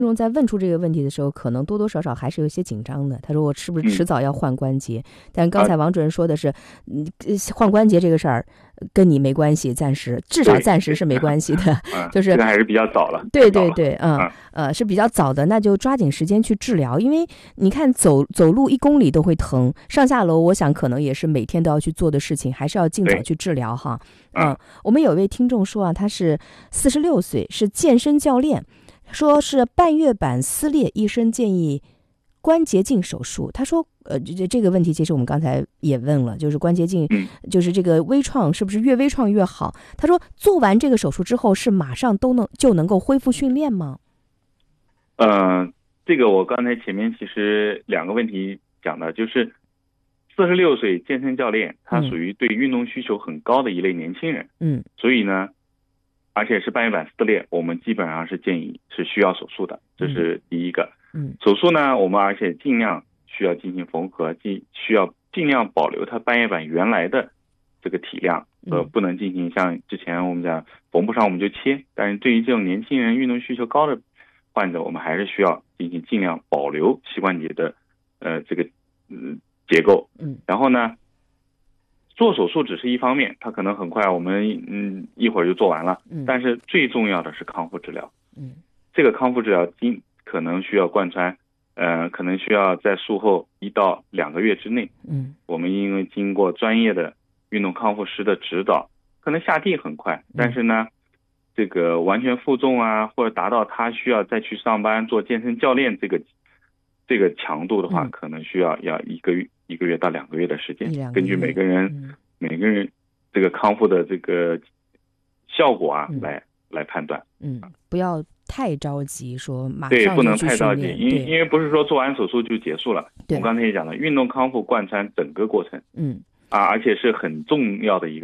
听众在问出这个问题的时候，可能多多少少还是有些紧张的。他说：“我是不是迟早要换关节？”但刚才王主任说的是，换关节这个事儿跟你没关系，至少暂时是没关系的。就是这个还是比较早了。 对，是比较早的，那就抓紧时间去治疗。因为你看走路1公里都会疼，上下楼我想可能也是每天都要去做的事情，还是要尽早去治疗哈。我们有位听众说啊，他是46岁，是健身教练。说是半月板撕裂，医生建议关节镜手术。他说这个问题其实我们刚才也问了，就是关节镜就是这个微创是不是越微创越好。他说做完这个手术之后是马上就能够恢复训练吗？ 这个我刚才前面其实2个问题讲的，就是46岁健身教练，他属于对运动需求很高的一类年轻人。所以呢，而且是半月板撕裂，我们基本上是建议是需要手术的，这是第一个。手术呢，我们而且尽量需要进行缝合，需要尽量保留它半月板原来的这个体量，不能进行像之前我们讲缝不上我们就切。但是对于这种年轻人运动需求高的患者，我们还是需要进行尽量保留膝关节的这个结构。然后呢，做手术只是一方面，它可能很快我们一会儿就做完了，但是最重要的是康复治疗。这个康复治疗可能需要贯穿，可能需要在术后1到2个月之内。我们因为经过专业的运动康复师的指导，可能下地很快，但是呢，这个完全负重啊，或者达到他需要再去上班做健身教练这个强度的话，可能需要1个月到2个月的时间，根据每个人这个康复的这个效果啊来判断。 不要太着急说马上对，不能就去太着急， 训练。 因为不是说做完手术就结束了。我刚才也讲了，运动康复贯穿整个过程。而且是很重要的一个